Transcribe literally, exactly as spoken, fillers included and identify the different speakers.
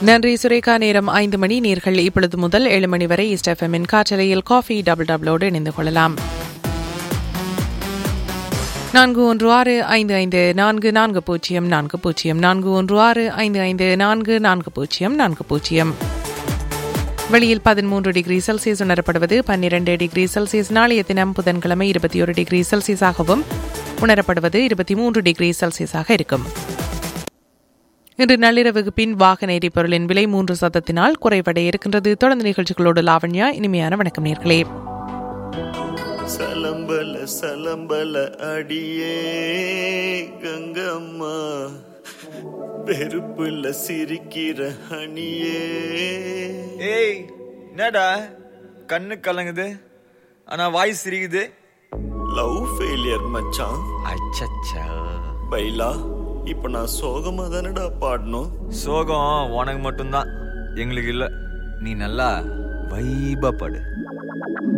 Speaker 1: நன்றி சுரேகா. நேரம் ஐந்து மணி. நேர்கள் இப்பொழுது முதல் ஏழு மணி வரை ஈஸ்ட் எஃப்எம்மின் காற்றலையில் காஃபி டபுள் டபுளோடு இணைந்து கொள்ளலாம். நான்கு ஒன்று ஆறு ஐந்து ஐந்து நான்கு நான்கு பூஜ்ஜியம் நான்கு பூஜ்ஜியம் நான்கு ஒன்று ஆறு ஐந்து ஐந்து நான்கு நான்கு பூஜ்ஜியம் நான்கு பூஜ்ஜியம். வெளியில் பதிமூன்று டிகிரி செல்சியஸ் உணரப்படுவது. பன்னிரண்டு டிகிரி செல்சியஸ் நாளைய தினம் புதன்கிழமை இருபத்தி ஒரு டிகிரி செல்சியஸாகவும் உணரப்படுவது. இருபத்தி மூன்று டிகிரி செல்சியஸாக இருக்கும். இன்று நள்ளிரவுக்கு பின் வாகன எரிபொருளின் விலை மூன்று சதத்தினால் குறைவடைய இருக்கின்றது. தொடர்ந்து நிகழ்ச்சிகளோடு லாவண்யா. இனிமையான வணக்கம் நேர்களே.
Speaker 2: சலம்பல சலம்பல அடியே கங்கம்மா, பெருப்புல சிரிக்கிற அணியே.
Speaker 3: ஏய் என்னடா கண்ணு கலங்குது ஆனா வாய் சிரிக்குது?
Speaker 2: லவ் ஃபெயிலியர் மச்சான்.
Speaker 3: அச்சச்சா
Speaker 2: பைலா, இப்ப நான் சோகமா தானடா பாடணும்.
Speaker 3: சோகம் உனக்கு மட்டும்தான், எங்களுக்கு இல்ல. நீ நல்லா வைபா பாடு.